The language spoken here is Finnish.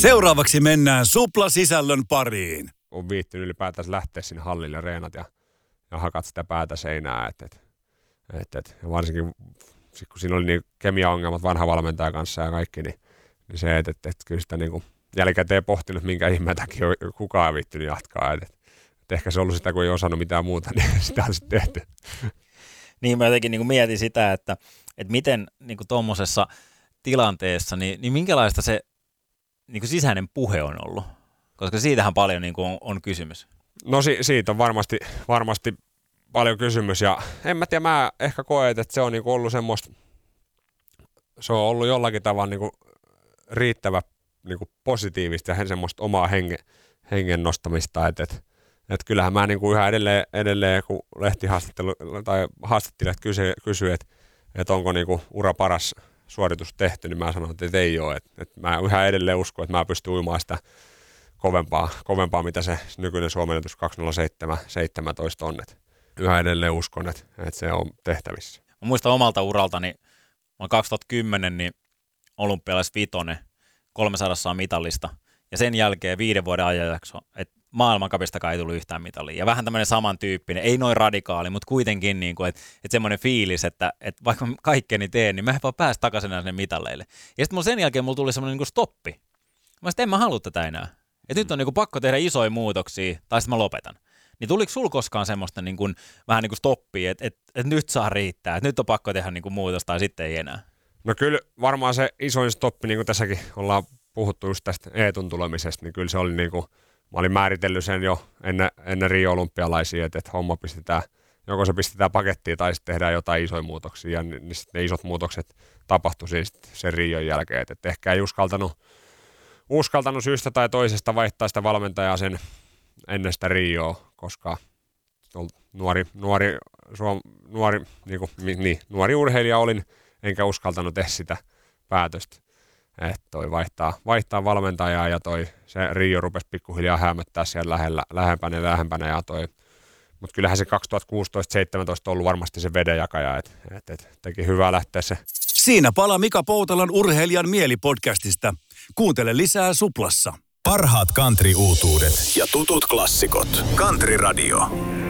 Seuraavaksi mennään Supla-sisällön pariin. On viittynyt ylipäätään lähteä sinne hallille reenat ja hakat sitä päätä seinää. Ja varsinkin kun siinä oli niin kemiaongelmat vanha valmentaja kanssa ja kaikki, niin se, että kyllä sitä niin kuin jälkikäteen pohtinut, minkä ihmeen takia kukaan ei viittynyt jatkaa. Et ehkä se on ollut sitä, kun ei osannut mitään muuta, niin sitä on sitten tehty. Niin mä jotenkin niin mietin sitä, että miten niin tuommoisessa tilanteessa, niin minkälaista se niin sisäinen puhe on ollut? Koska siitähän paljon niin on kysymys. No siitä on varmasti paljon kysymys ja en mä tiedä, mä ehkä koen, että se on niin ollut semmoista, se on ollut jollakin tavalla niin riittävä niin positiivista ja semmoista omaa hengen nostamista, että kyllähän mä niin yhä edelleen kun haastattelijat kysyi, että onko niin ura paras suoritus tehty, niin mä sanoin, että ei ole. Että mä yhä edelleen uskon, että mä pystyn uimaan sitä kovempaa mitä se nykyinen Suomen ennätys 2:07.17 on. Että yhä edelleen uskon, että se on tehtävissä. Mä muistan omalta uraltani, mä 2010 niin olympialaisvitonen 300 mitallista ja sen jälkeen 5 vuoden ajanjakso, että maailmankapistakaan ei tullut yhtään mitalia. Ja vähän tämmöinen samantyyppinen, ei noin radikaali, mutta kuitenkin, niin kuin, että semmoinen fiilis, että vaikka kaikkeni teen, niin mä en vaan pääse takaisin sinne mitalleille. Ja sitten sen jälkeen mulla tuli semmoinen niin kuin stoppi. Mä sitten en mä halua tätä enää. Että nyt on niin kuin pakko tehdä isoja muutoksia, tai sitten mä lopetan. Niin tuliko sul koskaan semmoista niin kuin, vähän niin kuin stoppia, että nyt saa riittää, että nyt on pakko tehdä niin kuin muutosta, tai sitten ei enää? No kyllä varmaan se isoin stoppi, niin kuin tässäkin ollaan puhuttu just tästä Eetun tulemisesta, niin kyllä se oli niin kuin, mä olin määritellyt sen jo ennen Rio-olympialaisia, että homma pistetään, joko se pistetään pakettiin tai sitten tehdään jotain isoja muutoksia. Ja niin sitten ne isot muutokset tapahtui sen Rion jälkeen. Että ehkä ei uskaltanut syystä tai toisesta vaihtaa sitä valmentajaa sen ennen sitä Rioa, koska nuori urheilija olin, enkä uskaltanut tehdä sitä päätöstä. Että toi vaihtaa valmentajaa ja se Rio rupesi pikkuhiljaa hämöttää siellä lähempänä ja mutta kyllähän se 2016-2017 on ollut varmasti se vedenjakaja, että teki hyvää lähteä se. Siinä palaa Mika Poutalan Urheilijan mielipodcastista. Kuuntele lisää Suplassa. Parhaat country-uutuudet ja tutut klassikot. Country Radio.